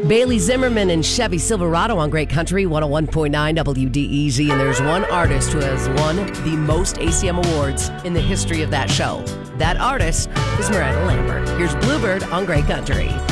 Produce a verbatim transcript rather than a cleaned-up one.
Bailey Zimmerman and Chevy Silverado on Great Country one oh one point nine W D E Z. And there's one artist who has won the most A C M awards in the history of that show. That artist is Miranda Lambert. Here's Bluebird on Great Country.